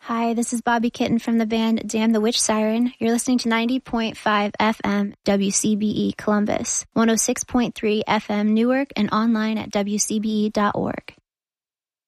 Hi, this is Bobby Kitten from the band Damn the Witch Siren. You're listening to 90.5 FM WCBE Columbus, 106.3 FM Newark, and online at WCBE.org.